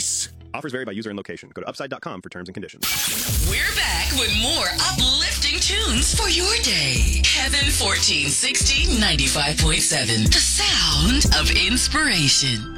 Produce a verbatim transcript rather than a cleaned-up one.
Peace. Offers vary by user and location. Go to upside dot com for terms and conditions. We're back with more uplifting tunes for your day. Heaven fourteen sixty, ninety-five point seven. The sound of inspiration.